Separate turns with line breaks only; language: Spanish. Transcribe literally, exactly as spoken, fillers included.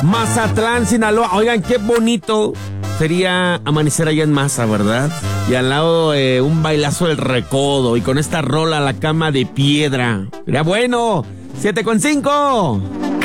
Mazatlán, Sinaloa. Oigan, qué bonito sería amanecer allá en Maza, ¿verdad? Y al lado eh, un bailazo del recodo y con esta rola la cama de piedra. Sería bueno. siete con cinco.